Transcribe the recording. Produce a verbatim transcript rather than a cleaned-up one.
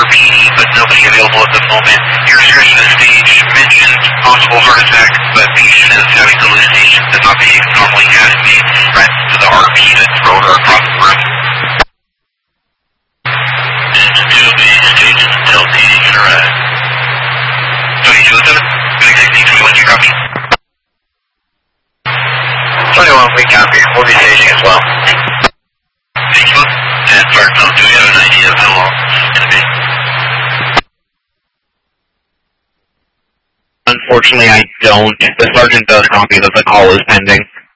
for P D, but nobody available at the moment. Your description of the stage mentioned possible heart attack, but patient is having hallucinations and not behaving normally, has made threats to the R P that's thrown her across the room. And to do the stages until P D can arrive. twenty-two oh seven, Unix sixteen twenty-one, you copy? twenty-one, we copy. We'll be staging as well. Thank you. And Sergeant, do we have an idea of how long it's going to be? Unfortunately, I don't. The Sergeant does copy that the call is pending.